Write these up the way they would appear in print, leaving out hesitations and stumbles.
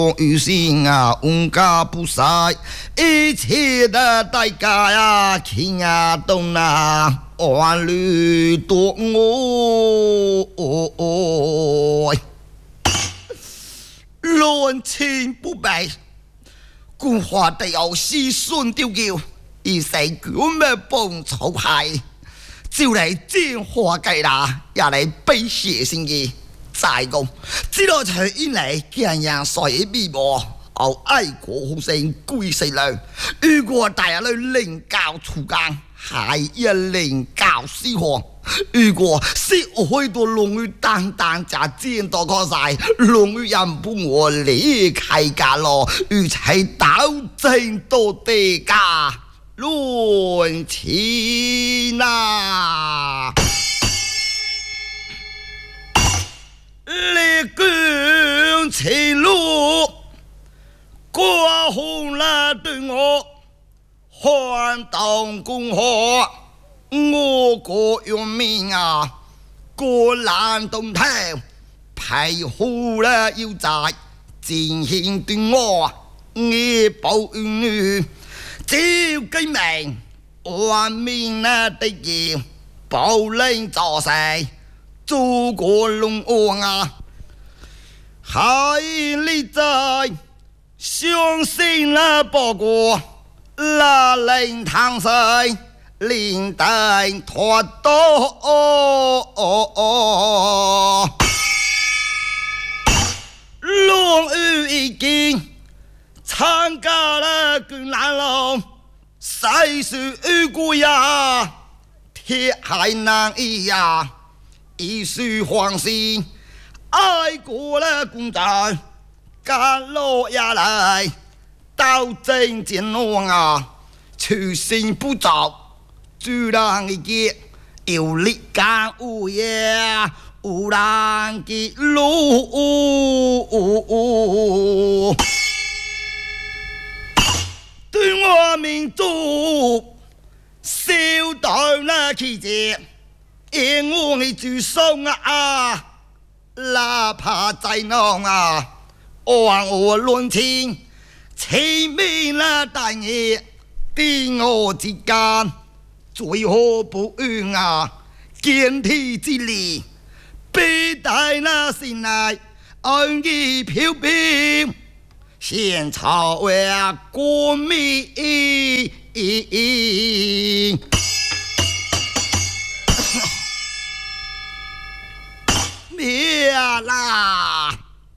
于心啊，无家不晒，一切的代价呀，天啊东啊，万里多我，乱情不败，古话得有思顺丢叫，而成卷咩帮草害，照嚟煎花计啦，也嚟悲血先嘅。再讲，知道除以嚟见人水微薄，后爱国好胜归世良。如果大人类领教出江，还要领教西河。如果是许多龙鱼单单只见到个晒，龙鱼人不我离开家咯，如且斗争到地家乱钱呐！立军前路，刮红了对我，换当公河，我国人民啊，过难东头，配合了要在进行对我，我保女，只要记名，万民那的要保领做事。祖国龙王啊，还你在相信了报国，那领唐水领带拖多龙鱼已经参加了军南龙，谁是雨过呀？铁海难移呀！一时欢喜，爱过了公战，赶路下来，到正前往啊，初心不着，自然一结，有力干有业，有人的路，对我民族受到那奇迹。因我的主送啊，哪怕再难啊，望我论情，前面那大业，敌我之间，最后不怨啊，见体之力，必带那心来，安逸飘飘，先朝为国民。灭啦！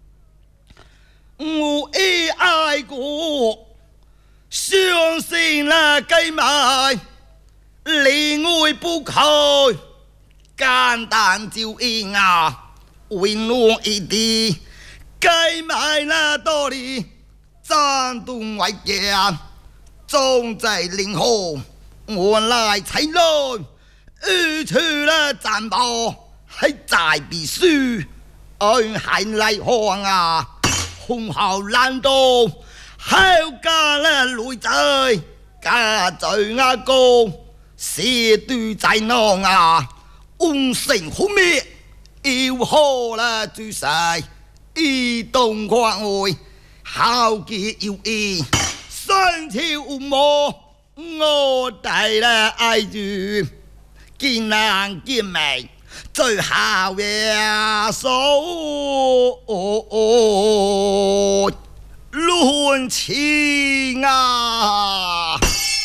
我已爱过，相信那计埋，离我不开，简单就应啊，为我一地，计埋那道理，战斗外强，总在领后，我来采来，预出了战报。还在必须按海来看啊，红后难道好加了女仔，加在阿哥，射对在囊啊，温成好灭，要好了注世，移动关外，好结要义，三朝无魔，我带了爱住，见难见命。最好呀，手乱情啊，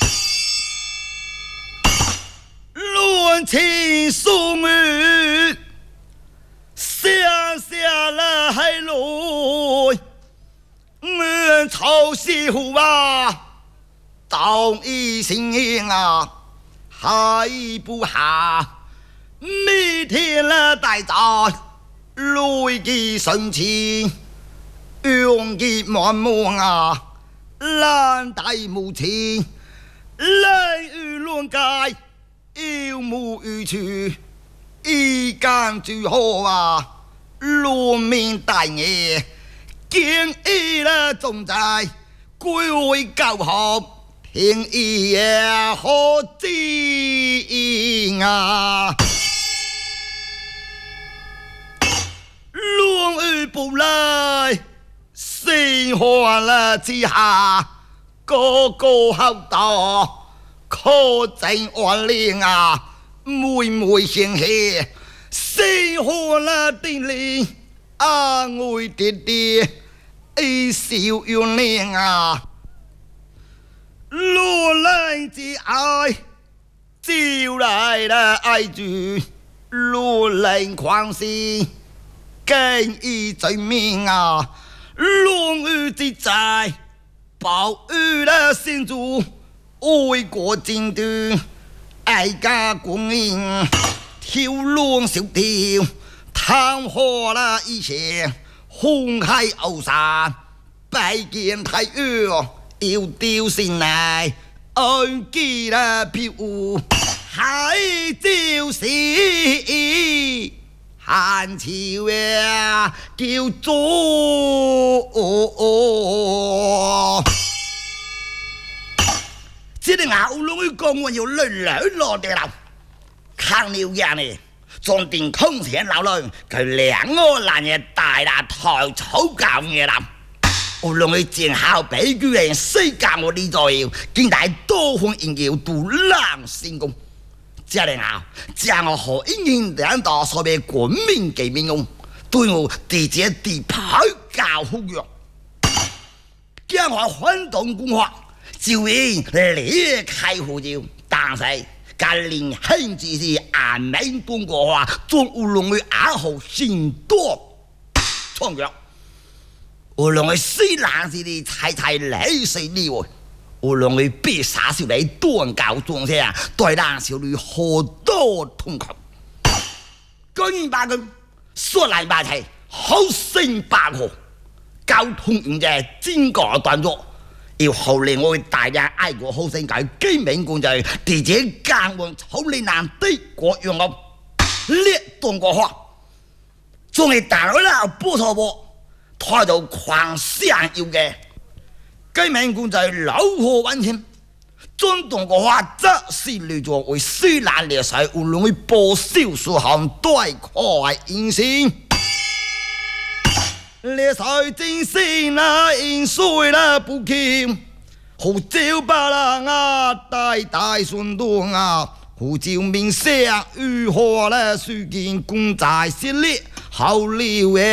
乱情送雨，下了海路，我朝西湖啊，当一心啊，还不下。每天了大战，累的神情，勇气满满啊，难大无情，来与乱界，有目有处，一干就好啊，路面大业，建议了总在，归位教好，平易也好静啊。乱雨不来，谁生活了之下，个个好道，可真安宁啊！妹妹先起，生活了的里，安慰爹爹，一笑容脸啊！落来之爱，招来了爱主，落来狂喜，更易罪名啊！龙儿之在，保育了先祖，为国尽忠，爱家公营，挑龙小调，探花了一切，红海鳌山，拜见太岳。要掉线来，安记了票，海招死，汉朝呀叫做。这个牛龙去讲我要累落的了，看了眼呢，装定空前老人，佢两个男人大啦抬草教嘅啦。我龙去正好俾佢人世界我呢座要，見大多款研究都難成功。這樣啊，將我何應應兩道所謂國民嘅命用，對我地這地牌教好藥，將我反動公法，就應離開護照，但是近年興之是安民中國話，將烏龍去亞後先多創藥。我认为虽然是你猜累死你喎，我认为必杀小你断教中些，对咱小女好多痛苦。讲完把佢说来把去，好生把火，交通用者真个断咗，要后嚟我大家爱国好生界基本工就地者干ဝန်草理難的國用我列動國話，仲係大佬啦波錯波。態度狂想要嘅，基本工就係老河揾錢，尊重個法則是嚟做為雖然烈水無論去報銷數項都係快應先。烈水真是那應水那不欠，胡椒巴啦啊大順多啊，胡椒面上如何咧樹見公仔先烈後了嘅。